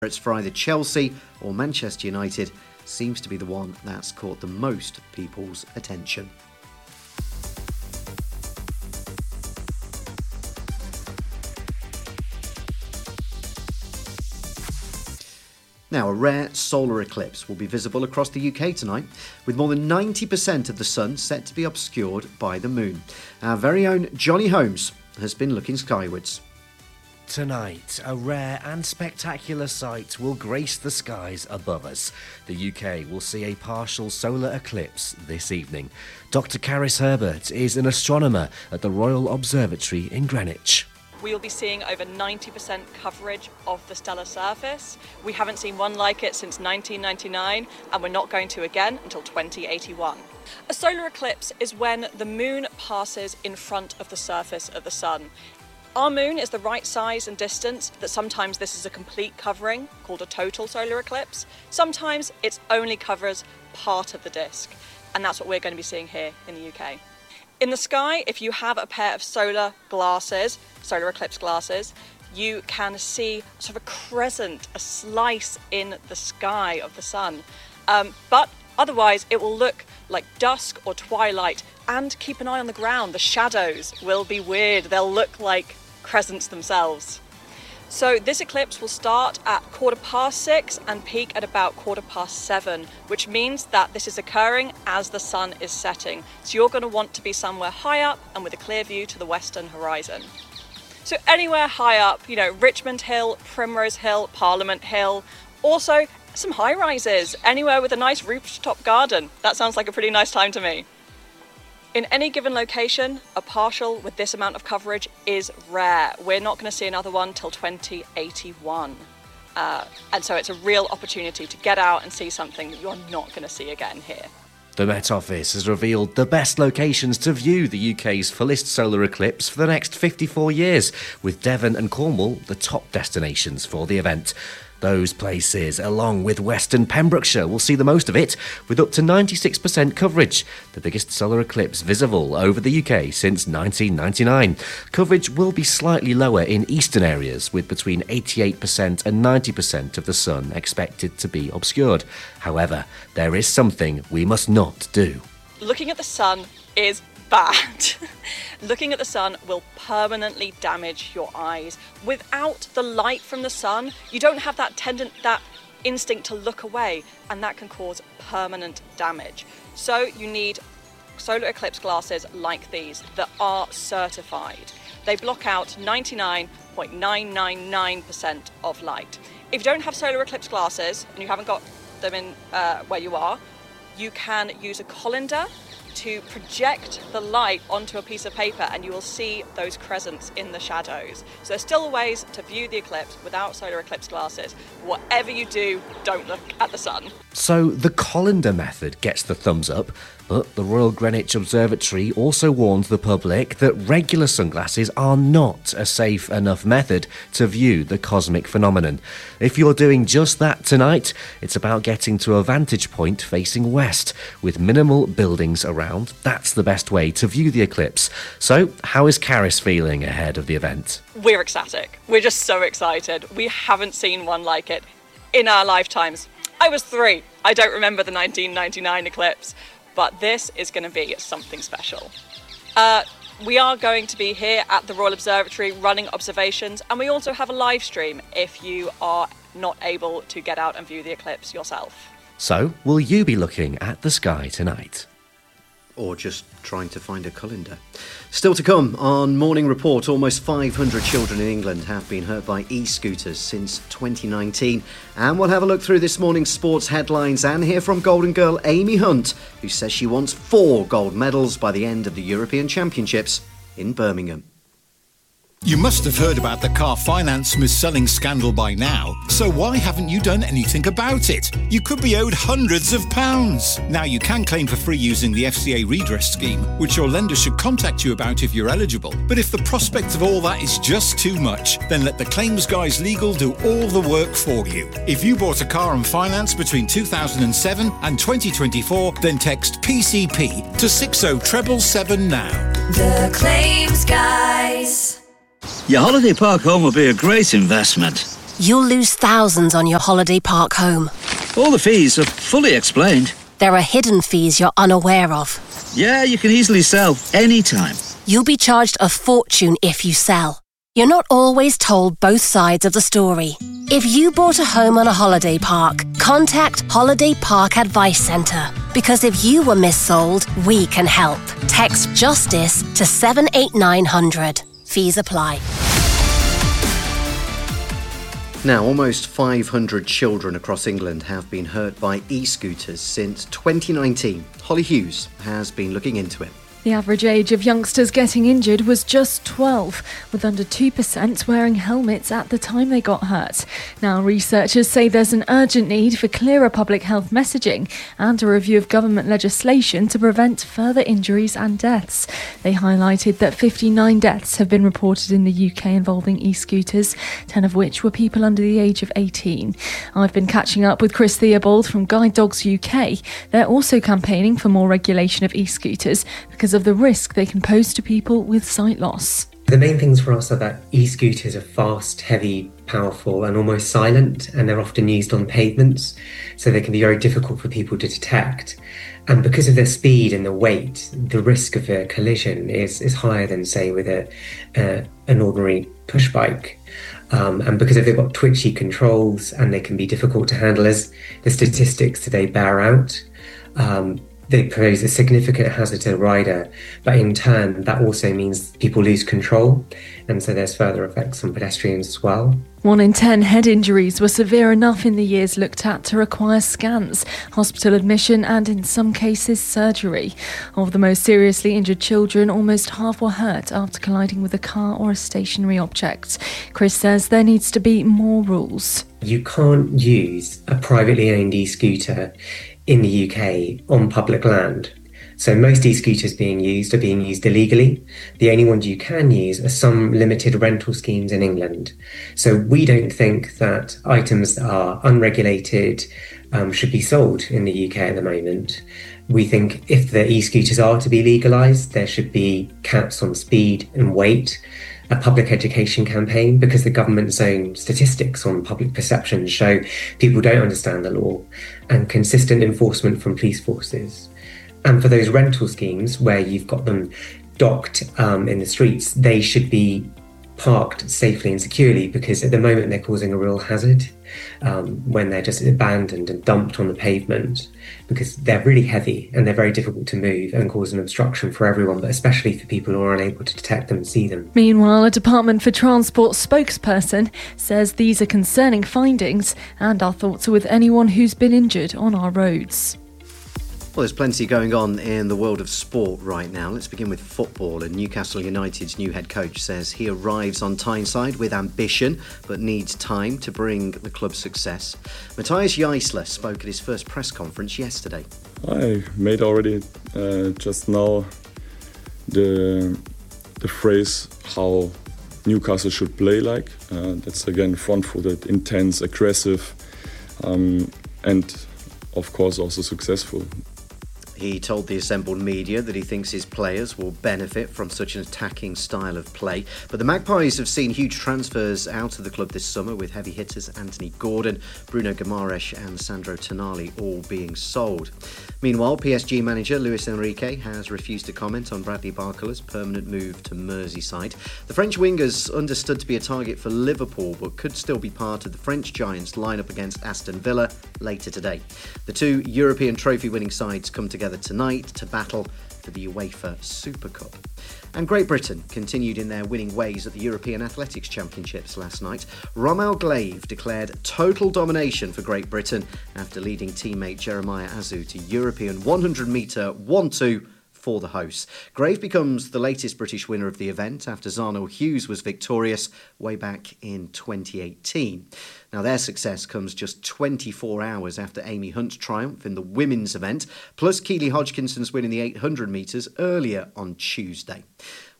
It's for either Chelsea or Manchester United seems to be the one that's caught the most people's attention. Now, a rare solar eclipse will be visible across the UK tonight, with more than 90% of the sun set to be obscured by the moon. Our very own Johnny Holmes has been looking skywards. Tonight, a rare and spectacular sight will grace the skies above us. The UK will see a partial solar eclipse this evening. Dr. Caris Herbert is an astronomer at the Royal Observatory in Greenwich. We will be seeing over 90% coverage of the stellar surface. We haven't seen one like it since 1999, and we're not going to again until 2081. A solar eclipse is when the moon passes in front of the surface of the sun. Our moon is the right size and distance that sometimes this is a complete covering, called a total solar eclipse. Sometimes it only covers part of the disk, and that's what we're going to be seeing here in the UK. In the sky, if you have a pair of solar eclipse glasses, you can see sort of a crescent, a slice in the sky of the sun. But otherwise, it will look like dusk or twilight, and keep an eye on the ground. The shadows will be weird. They'll look like crescents themselves. So this eclipse will start at 6:15 and peak at about 7:15, which means that this is occurring as the sun is setting. So you're going to want to be somewhere high up and with a clear view to the western horizon. So anywhere high up, Richmond Hill, Primrose Hill, Parliament Hill, also some high rises, anywhere with a nice rooftop garden. That sounds like a pretty nice time to me. In any given location, a partial with this amount of coverage is rare. We're not going to see another one till 2081. And so it's a real opportunity to get out and see something that you're not going to see again here. The Met Office has revealed the best locations to view the UK's fullest solar eclipse for the next 54 years, with Devon and Cornwall the top destinations for the event. Those places, along with Western Pembrokeshire, will see the most of it, with up to 96% coverage, the biggest solar eclipse visible over the UK since 1999. Coverage will be slightly lower in eastern areas, with between 88% and 90% of the sun expected to be obscured. However, there is something we must not do. Looking at the sun is bad. Looking at the sun will permanently damage your eyes. Without the light from the sun, you don't have that instinct to look away, and that can cause permanent damage. So you need solar eclipse glasses like these that are certified. They block out 99.999% of light. If you don't have solar eclipse glasses and you haven't got them in where you are, you can use a colander to project the light onto a piece of paper, and you will see those crescents in the shadows. So there's still ways to view the eclipse without solar eclipse glasses. Whatever you do, don't look at the sun. So the colander method gets the thumbs up, but the Royal Greenwich Observatory also warns the public that regular sunglasses are not a safe enough method to view the cosmic phenomenon. If you're doing just that tonight, it's about getting to a vantage point facing west, with minimal buildings around. That's the best way to view the eclipse. So, how is Caris feeling ahead of the event? We're ecstatic. We're just so excited. We haven't seen one like it in our lifetimes. I was 3. I don't remember the 1999 eclipse, but this is going to be something special. We are going to be here at the Royal Observatory running observations, and we also have a live stream if you are not able to get out and view the eclipse yourself. So, will you be looking at the sky tonight? Or just trying to find a colander. Still to come on Morning Report, almost 500 children in England have been hurt by e-scooters since 2019. And we'll have a look through this morning's sports headlines and hear from Golden Girl Amy Hunt, who says she wants 4 gold medals by the end of the European Championships in Birmingham. You must have heard about the car finance mis-selling scandal by now, so why haven't you done anything about it? You could be owed hundreds of pounds. Now you can claim for free using the FCA redress scheme, which your lender should contact you about if you're eligible. But if the prospect of all that is just too much, then let the Claims Guys Legal do all the work for you. If you bought a car on finance between 2007 and 2024, then text PCP to 60777 now. The Claims Guys. Your holiday park home will be a great investment. you'll lose thousands on your holiday park home. All the fees are fully explained. There are hidden fees you're unaware of. Yeah, you can easily sell anytime. You'll be charged a fortune if you sell. You're not always told both sides of the story. If you bought a home on a holiday park, contact Holiday Park Advice Centre. Because if you were missold, we can help. Text JUSTICE to 78900. Fees apply. Now, almost 500 children across England have been hurt by e-scooters since 2019. Holly Hughes has been looking into it. The average age of youngsters getting injured was just 12, with under 2% wearing helmets at the time they got hurt. Now, researchers say there's an urgent need for clearer public health messaging and a review of government legislation to prevent further injuries and deaths. They highlighted that 59 deaths have been reported in the UK involving e-scooters, 10 of which were people under the age of 18. I've been catching up with Chris Theobald from Guide Dogs UK. They're also campaigning for more regulation of e-scooters because of the risk they can pose to people with sight loss. The main things for us are that e-scooters are fast, heavy, powerful and almost silent, and they're often used on pavements, so they can be very difficult for people to detect. And because of their speed and the weight, the risk of a collision is higher than, say, with an ordinary push bike. And because they've got twitchy controls and they can be difficult to handle, as the statistics today bear out, they pose a significant hazard to the rider, but in turn, that also means people lose control, and so there's further effects on pedestrians as well. 1 in 10 head injuries were severe enough in the years looked at to require scans, hospital admission and, in some cases, surgery. Of the most seriously injured children, almost half were hurt after colliding with a car or a stationary object. Chris says there needs to be more rules. You can't use a privately owned e-scooter in the UK on public land. So most e-scooters are being used illegally. The only ones you can use are some limited rental schemes in England. So we don't think that items that are unregulated should be sold in the UK at the moment. We think if the e-scooters are to be legalised, there should be caps on speed and weight, a public education campaign, because the government's own statistics on public perception show people don't understand the law, and consistent enforcement from police forces. And for those rental schemes where you've got them docked in the streets, they should be parked safely and securely, because at the moment they're causing a real hazard when they're just abandoned and dumped on the pavement, because they're really heavy and they're very difficult to move and cause an obstruction for everyone, but especially for people who are unable to detect them and see them. Meanwhile, a Department for Transport spokesperson says these are concerning findings, and our thoughts are with anyone who's been injured on our roads. Well, there's plenty going on in the world of sport right now. Let's begin with football. And Newcastle United's new head coach says he arrives on Tyneside with ambition, but needs time to bring the club success. Matthias Jaissle spoke at his first press conference yesterday. I made already just now the phrase how Newcastle should play like. That's again front-footed, intense, aggressive, and of course also successful. He told the assembled media that he thinks his players will benefit from such an attacking style of play. But the Magpies have seen huge transfers out of the club this summer, with heavy hitters Anthony Gordon, Bruno Guimaraes and Sandro Tonali all being sold. Meanwhile, PSG manager Luis Enrique has refused to comment on Bradley Barcola's permanent move to Merseyside. The French winger's understood to be a target for Liverpool, but could still be part of the French Giants' lineup against Aston Villa later today. The two European trophy-winning sides come together tonight to battle for the UEFA Super Cup. And Great Britain continued in their winning ways at the European Athletics Championships last night. Romain Glaive declared total domination for Great Britain after leading teammate Jeremiah Azu to European 100-metre 1-2 for the hosts. Glaive becomes the latest British winner of the event after Zharno Hughes was victorious way back in 2018. Now, their success comes just 24 hours after Amy Hunt's triumph in the women's event, plus Keely Hodgkinson's win in the 800 metres earlier on Tuesday.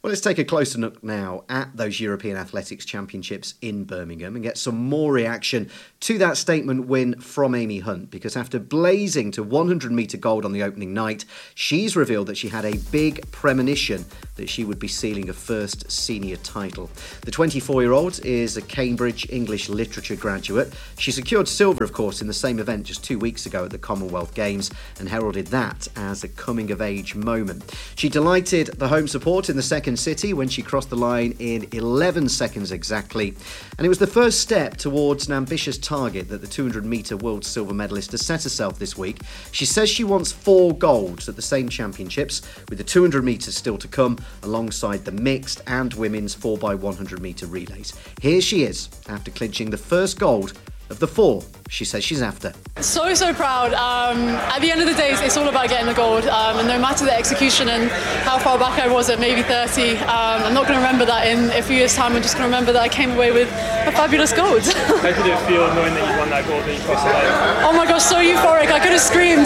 Well, let's take a closer look now at those European Athletics Championships in Birmingham and get some more reaction to that statement win from Amy Hunt, because after blazing to 100-metre gold on the opening night, she's revealed that she had a big premonition that she would be sealing a first senior title. The 24-year-old is a Cambridge English Literature graduate. She secured silver, of course, in the same event just 2 weeks ago at the Commonwealth Games and heralded that as a coming-of-age moment. She delighted the home support in the second city when she crossed the line in 11 seconds exactly, and it was the first step towards an ambitious target that the 200-metre world silver medalist has set herself this week. She says she wants 4 golds at the same championships, with the 200 metres still to come alongside the mixed and women's 4x100 metre relays. Here she is after clinching the first gold of the 4 she says she's after. So proud. At the end of the day, it's all about getting the gold, and no matter the execution and how far back I was at maybe 30, I'm not going to remember that in a few years' time. I'm just going to remember that I came away with a fabulous gold. How did it feel knowing that you won that gold and you crossed the line? Oh my gosh, so euphoric. I could have screamed.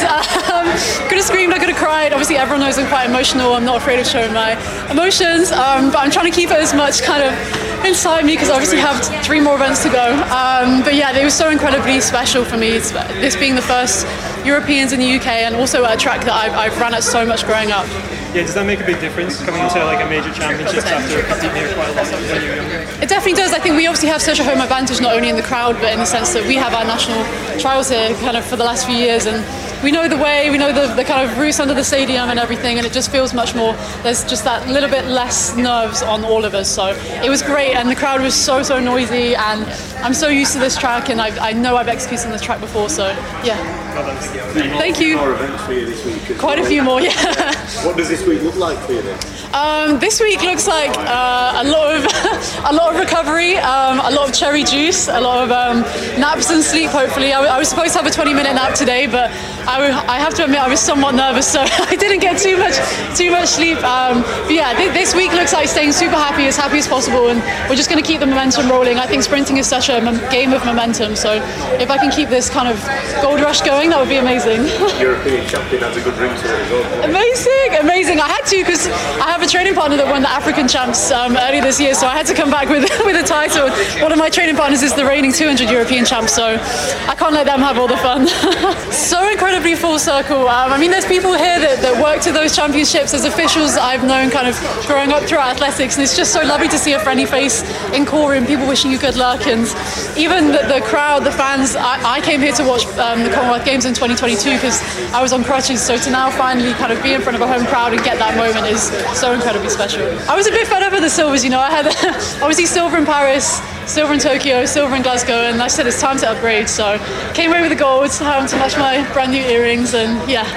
I could have cried. Obviously, everyone knows I'm quite emotional. I'm not afraid of showing my emotions, but I'm trying to keep it as much kind of inside me because I obviously have 3 more events to go. But yeah, it was so incredibly special for me, this being the first Europeans in the UK and also a track that I've run at so much growing up. Yeah, does that make a big difference coming into like a major championships after competing here quite a lot when you were younger? It definitely does. I think we obviously have such a home advantage, not only in the crowd, but in the sense that we have our national trials here kind of for the last few years, and we know the way, we know the kind of routes under the stadium and everything, and it just feels much more, there's just that little bit less nerves on all of us. So it was great, and the crowd was so noisy, and I'm so used to this track, and I know I've executed on this track before, so yeah. Well done. Thank you. More events for you this week. Quite a few more, yeah. What does this week look like for you then? This week looks like a lot of recovery, a lot of cherry juice, a lot of naps and sleep. Hopefully, I was supposed to have a 20-minute nap today, but I have to admit I was somewhat nervous, so I didn't get too much sleep. But yeah, this week looks like staying super happy as possible, and we're just going to keep the momentum rolling. I think sprinting is such a game of momentum, so if I can keep this kind of gold rush going, that would be amazing. European champion has a good ring to it as well. Amazing. I had to, because I have a training partner that won the African champs earlier this year, so I had to come back with a title. One of my training partners is the reigning 200 European champ, so I can't let them have all the fun. So incredibly full circle. I mean, there's people here that work to those championships. There's officials that I've known kind of growing up throughout athletics, and it's just so lovely to see a friendly face in Corium, people wishing you good luck, and even the crowd, the fans. I came here to watch the Commonwealth Games in 2022 because I was on crutches, so to now finally kind of be in front of a home crowd and get that moment is so incredibly special. I was a bit fed up with the silvers, I had obviously silver in Paris, silver in Tokyo, silver in Glasgow, and I said it's time to upgrade, so came away with the gold to match my brand new earrings, and yeah.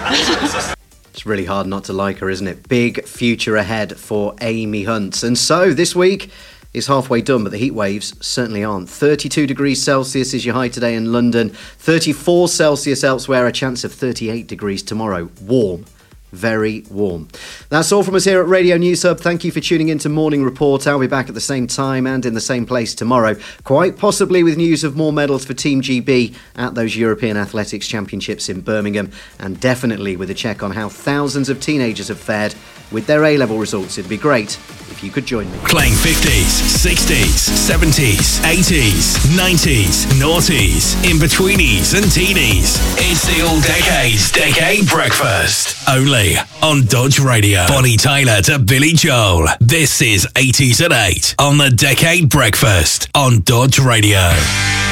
It's really hard not to like her, isn't it? Big future ahead for Amy Hunt. And so this week is halfway done, but the heat waves certainly aren't. 32 degrees Celsius is your high today in London, 34 Celsius elsewhere, a chance of 38 degrees tomorrow. Warm. Very warm. That's all from us here at Radio News Hub. Thank you for tuning in to Morning Report. I'll be back at the same time and in the same place tomorrow, quite possibly with news of more medals for Team GB at those European Athletics Championships in Birmingham, and definitely with a check on how thousands of teenagers have fared with their A-level results. It'd be great if you could join me. Playing 50s, 60s, 70s, 80s, 90s, noughties, in-betweenies and teenies. It's the All Decades Decade Breakfast. Only on Dodge Radio. Bonnie Tyler to Billy Joel. This is 80s at 8 on the Decade Breakfast on Dodge Radio.